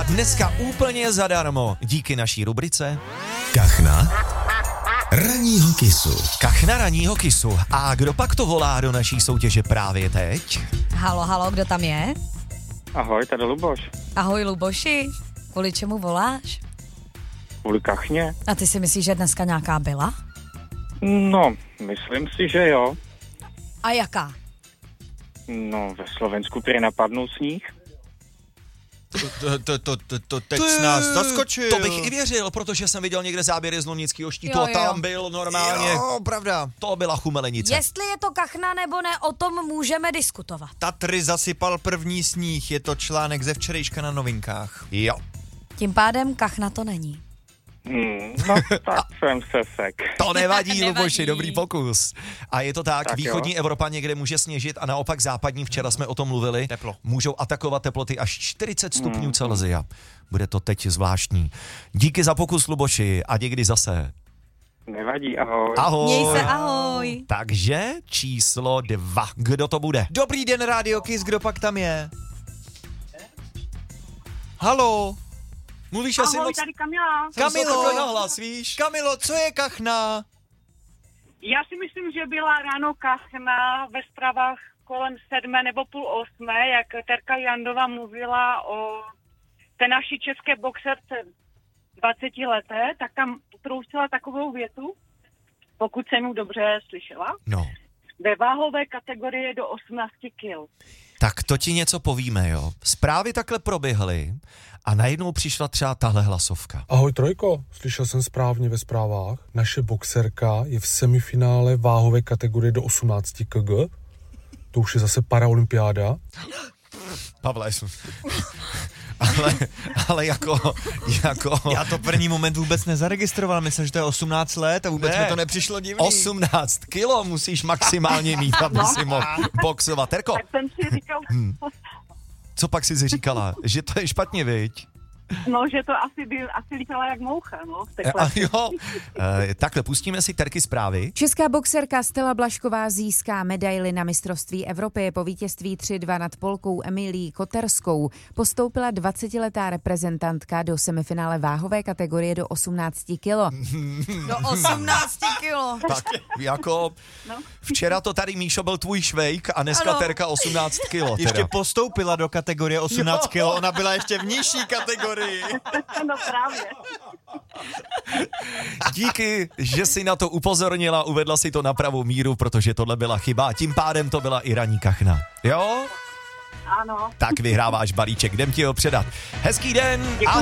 dneska úplně zadarmo díky naší rubrice Kachna ranního kysu. Kachna ranního kysu. A kdo pak to volá do naší soutěže právě teď? Halo, kdo tam je? Ahoj, tady Luboš. Ahoj, Luboši. Kvůli čemu voláš? Kvůli kachně? A ty si myslíš, že dneska nějaká byla? No, myslím si, že jo. A jaká? No, ve Slovensku prý napadnul sníh. To teď nás zaskočil. To bych i věřil, protože jsem viděl někde záběry z Lomnického štítu Jo, a tam byl normálně. Jo, pravda. To byla chumelenice. Jestli je to kachna nebo ne, o tom můžeme diskutovat. Tatry zasypal první sníh, je to článek ze včerejška na Novinkách. Jo. Tím pádem kachna to není. No, tak jsem se sek. To nevadí, Nevadí. Luboši, dobrý pokus. A je to tak, Tak východní jo. Evropa někde může sněžit a naopak západní, včera jsme o tom mluvili, Teplo. můžou atakovat teploty až 40 stupňů Celsia. Bude to teď zvláštní. Díky za pokus, Luboši, a někdy zase. Nevadí, ahoj. Ahoj. Měj se, ahoj. Takže číslo 2. Kdo to bude? Dobrý den, Radio Kiss, kdo pak tam je? Halo? Mluvíš asi Ahoj, moc... tady Kamila. Kamilo. na hlas, víš? Kamilo, co je kachna? Já si myslím, že byla ráno kachna ve zprávách kolem 7 nebo půl 8, jak Terka Jandová mluvila o té naší české boxerce 20 leté, tak tam troustila takovou větu, pokud jsem ji dobře slyšela, No, ve váhové kategorii do 18 kg. tak to ti něco povíme, jo. Zprávy takhle proběhly a najednou přišla třeba tahle hlasovka. Ahoj Trojko, slyšel jsem správně ve zprávách. Naše boxerka je v semifinále váhové kategorie do 18 kg. To už je zase paraolympiáda. Pavle, ale jako... Já to první moment vůbec nezaregistroval, myslel, že to je 18 let a vůbec Ne. mi to nepřišlo divný. 18 kilo musíš maximálně mít, aby si mohl boxovat. Terko, Tak jsem si říkal, co pak jsi říkala? Že to je špatně, viď? no, že to asi líchala jak moucha, no. A jo, takhle, pustíme si Terky zprávy. Česká boxerka Stella Blažková získá medaili na mistrovství Evropy. Po vítězství 3-2 nad Polkou Emilií Koterskou postoupila 20letá reprezentantka do semifinále váhové kategorie do 18 kilo. Do 18 kilo. Tak jako včera to tady, Míšo, byl tvůj švejk a dneska Ano. Terka 18 kilo. Ještě Teda. postoupila do kategorie 18 kg, ona byla ještě v nižší kategorii. No právě. Díky, že jsi na to upozornila, uvedla si to na pravou míru, protože tohle byla chyba a tím pádem to byla i ranní kachna. Jo? Ano. Tak vyhráváš balíček, jdem ti ho předat. Hezký den, Děkuji